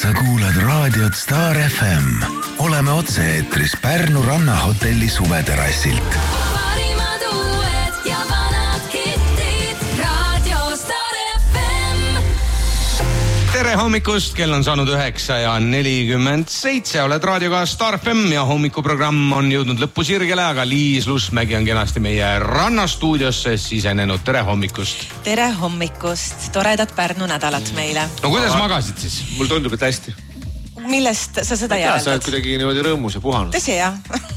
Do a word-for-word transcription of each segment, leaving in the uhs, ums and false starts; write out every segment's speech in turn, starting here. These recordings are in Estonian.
Sa kuulad raadiot Star F M. Oleme otse-eetris Pärnu rannahotelli suveterassilt. Parimad uued ja vanad hittid. Radio Star F M. Tere hommikust, kell on saanud üheksa ja nelikümmend seitse. Oled raadioga Star F M ja hommikuprogramm on jõudnud lõpusirgele, aga Liis Lusmägi on kenasti meie rannastuudiosse sisenenud. Tere hommikust. Tere hommikust. Toredat Pärnu nädalat meile. No kuidas magasid siis? Mul tundub, et hästi. Millest sa seda ja, järeldad? sa oled kuidagi niimoodi rõõmus ja puhanud. Tõsi, jah.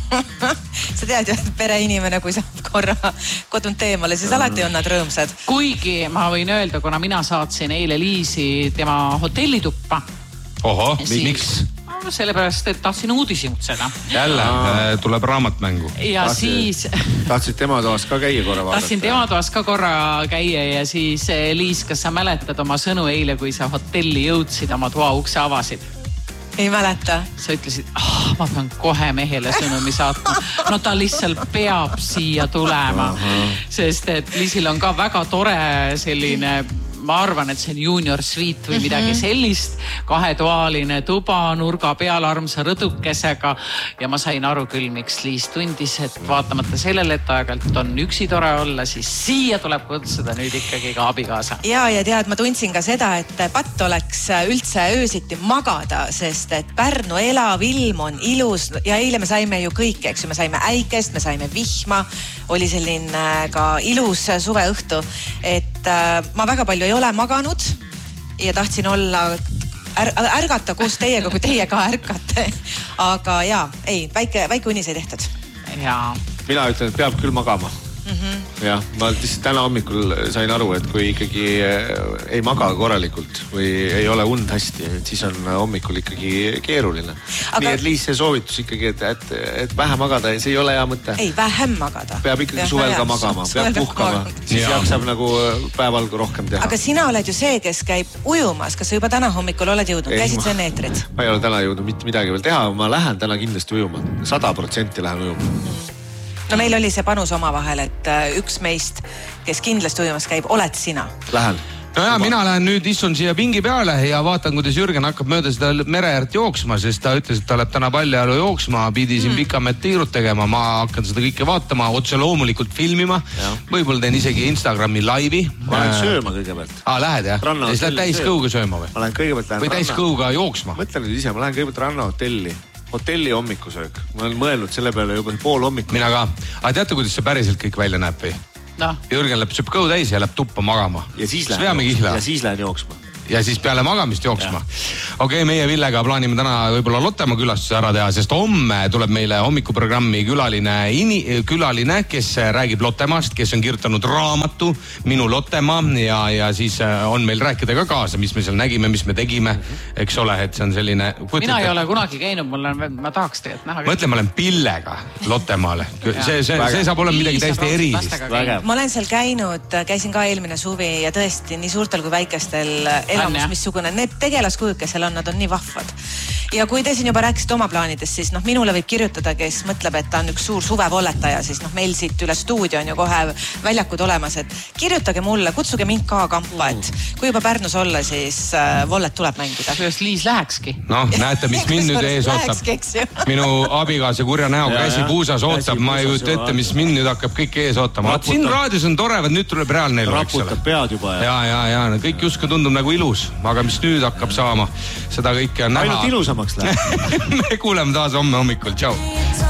Sa tead ju, et pereinimene, kui saab korra kodunt eemale, siis alati on nad rõõmsad. Kuigi ma võin öelda, kuna mina saatsin eile Liisi tema hotellituppa. Oho, Siis- miks? Sellepärast, et tahtsin uudishimutseda. Jälle äh, tuleb raamatmängu. Ja Tahtsid- siis Tahtsid tema toas ka käia korra vaadata? tahtsin tema toas ka korra käia ja siis eh, Liis, kas sa mäletad oma sõnu eile, kui sa hotelli jõudsid, oma toa ukse avasid? Ei mäleta. Sa ütlesid, ah, ma pean kohe mehele sõnumi saatma. No ta lihtsalt peab siia tulema. Sest et Liisil on ka väga tore selline, ma arvan, et see on junior suite või midagi sellist. Kahetoaline tuba, nurga peal armsa rõdukesega. Ja ma sain aru küll, miks Liis tundis, et vaatamata sellele, et aegalt on üksi tore olla, siis siia tuleb kutsuda nüüd ikkagi ka abikaasa. Ja, ja tead, ma tundsin ka seda, et patt oleks üldse öösiti magada, sest et Pärnu elav ilm on ilus ja eile me saime ju kõike, eks ju, me saime äikest, me saime vihma, oli selline ka ilus suveõhtu, et äh, ma väga palju ei ole maganud ja tahtsin olla är, ärgata koos teiega, kui teie ka ärkate. Aga jaa, ei, väike, väike uni sai tehtud. Ja Mina ütlen, et peab küll magama. Mm-hmm. Jah, ma lihtsalt täna hommikul sain aru, et kui ikkagi ei maga korralikult või ei ole und hästi, siis on hommikul ikkagi keeruline. Aga... Nii et Liis, see soovitus ikkagi, et, et, et vähe magada, see ei ole hea mõte. Ei, vähem magada. Peab ikkagi ja, suvel ka magama, peab puhkama. Siis ja. jaksab nagu päeval rohkem teha. Aga sina oled ju see, kes käib ujumas. Kas sa juba täna hommikul oled jõudnud? Ei, Käisid ma... see neetrid? Ma ei ole täna jõudnud mitte midagi veel teha, ma lähen täna kindlasti ujuma. Sada protsenti lähen ujuma. Mm. No meil oli see panus omavahel, et üks meist, kes kindlasti ujumas käib, oled sina. Lähen. No ja, mina lähen nüüd istun siia pingi peale ja vaatan, kuidas Jürgen hakkab mööda seda mere äärt jooksma, sest ta ütles, et ta läheb täna Paljajalu jooksma, pidi siin mm. pikamed tiirud tegema. Ma hakkan seda kõike vaatama, otse loomulikult filmima. Ja. Võib-olla teen isegi Instagrami laivi. Ma lähen sööma kõigepealt. Aa, lähed jah? Ja siis lähed täiskõuga sööma või? Ma lähen kõigepealt lähen või täiskõuga jooksma? Mõtlen nüüd ise, ma lähen kõigepealt rannahotelli. Hotelli hommikusöök. Ma olen mõelnud selle peale juba pool hommikul. Mina ka. Aga teate, kuidas see päriselt kõik välja näeb või? No. Jürgen läheb sööb kõu täis ja läheb tuppa magama. Ja siis lähen jooksma. Ja siis lähen jooksma. Ja siis peale magamist jooksma. Okei, okay, meie Villega plaanime täna võib-olla Lottemaa külastuse ära teha, sest homme tuleb meile hommikuprogrammi külaline, ini, külaline, kes räägib Lottemaast, kes on kirjutanud raamatu Minu Lottemaa ja, ja siis on meil rääkida ka kaasa, mis me seal nägime, mis me tegime, eks ole, et see on selline... Kujutate... Mina ei ole kunagi käinud, mul on, ma tahaks tegelikult näha. Mõtle, ma olen Pillega Lottemaale. See, see, see saab olema midagi täiesti erilist. Ma olen seal käinud, käisin ka eelmine suvi ja tõesti nii suurtel kui väikestel elamus, missugune. Need tegelaskujud, kes seal on, nad on nii vahvad. Ja kui te siin juba rääkisite oma plaanidest, siis noh, minule võib kirjutada, kes mõtleb, et ta on üks suur suvevolletaja, siis noh, meil siit üle stuudio on ju kohe väljakud olemas, et kirjutage mulle, kutsuge mind ka kampa, et kui juba Pärnus olla, siis äh, vollet tuleb mängida. Kuidas Liis lähekski? Noh, näete, mis mind nüüd ees ootab. Minu abikaasa kurja näoga käsi puusas ootab, ma ei kujuta ette, mis mind nüüd hakkab kõik ees ootama. Siin raadios on tore, nüüd tuleb reaalne elu. Raputab pead juba. Ja, ja, ja, kõik justkui tundub nagu ilus, aga mis nüüd hakkab saama, seda kõike on näha. Ainult ilusamaks läheb. Me kuuleme taas homme hommikul, tšau.